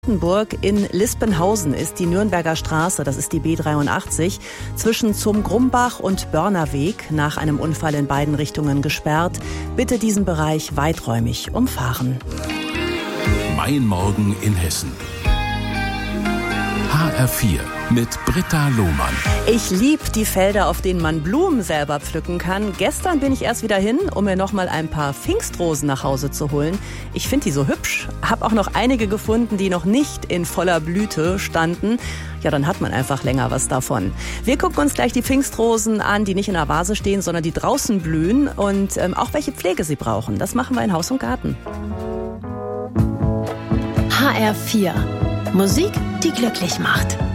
In Lispenhausen ist die Nürnberger Straße, das ist die B83, zwischen zum Grumbach und Börnerweg nach einem Unfall in beiden Richtungen gesperrt. Bitte diesen Bereich weiträumig umfahren. Mein Morgen in Hessen. HR4 mit Britta Lohmann. Ich liebe die Felder, auf denen man Blumen selber pflücken kann. Gestern bin ich erst wieder hin, um mir noch mal ein paar Pfingstrosen nach Hause zu holen. Ich finde die so hübsch. Habe auch noch einige gefunden, die noch nicht in voller Blüte standen. Ja, dann hat man einfach länger was davon. Wir gucken uns gleich die Pfingstrosen an, die nicht in der Vase stehen, sondern die draußen blühen und auch welche Pflege sie brauchen. Das machen wir in Haus und Garten. HR4. Musik, die glücklich macht.